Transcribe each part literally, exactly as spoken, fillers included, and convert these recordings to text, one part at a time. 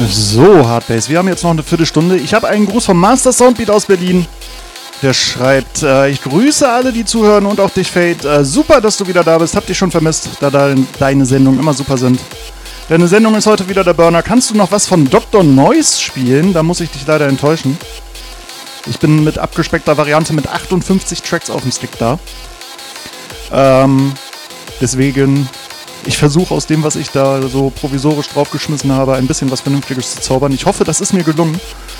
So, Hardbase, wir haben jetzt noch eine Viertelstunde. Ich habe einen Gruß vom Master Soundbeat aus Berlin. Der schreibt, äh, ich grüße alle, die zuhören und auch dich, Fade. Äh, super, dass du wieder da bist. Hab dich schon vermisst, da dein, deine Sendungen immer super sind. Deine Sendung ist heute wieder der Burner. Kannst du noch was von Doktor Noise spielen? Da muss ich dich leider enttäuschen. Ich bin mit abgespeckter Variante mit achtundfünfzig Tracks auf dem Stick da. Ähm, deswegen... Ich versuche aus dem, was ich da so provisorisch draufgeschmissen habe, ein bisschen was Vernünftiges zu zaubern. Ich hoffe, das ist mir gelungen.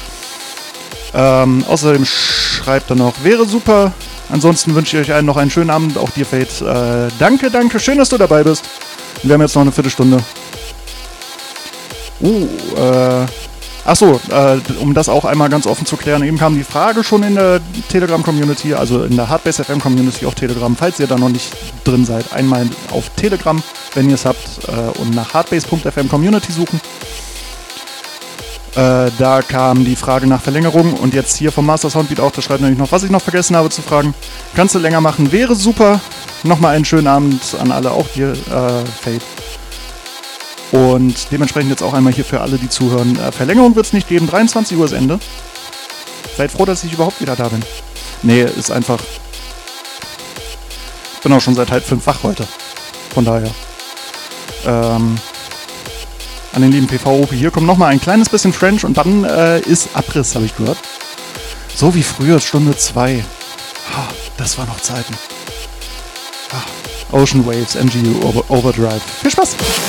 Ähm, außerdem schreibt er noch, wäre super. Ansonsten wünsche ich euch allen noch einen schönen Abend. Auch dir, Fade. Äh, danke, danke. Schön, dass du dabei bist. Wir haben jetzt noch eine Viertelstunde. Uh, äh... Achso, äh, um das auch einmal ganz offen zu klären, eben kam die Frage schon in der Telegram-Community, also in der Hardbase F M-Community auf Telegram, falls ihr da noch nicht drin seid, einmal auf Telegram, wenn ihr es habt, äh, und nach hardbase punkt f m Community suchen. Äh, da kam die Frage nach Verlängerung und jetzt hier vom Master Soundbeat auch, da schreibt nämlich noch, was ich noch vergessen habe zu fragen. Kannst du länger machen, wäre super. Nochmal einen schönen Abend an alle, auch dir, äh, Fade. Und dementsprechend jetzt auch einmal hier für alle, die zuhören. Äh, Verlängerung wird es nicht geben. dreiundzwanzig Uhr ist Ende. Seid froh, dass ich überhaupt wieder da bin. Nee, ist einfach... Ich bin auch schon seit halb fünf wach heute. Von daher. Ähm, an den lieben P V O P. Hier kommt nochmal ein kleines bisschen French und dann äh, ist Abriss, habe ich gehört. So wie früher, Stunde zwei. Ah, das war noch Zeiten. Ah, Ocean Waves, M G U Overdrive. Viel Spaß!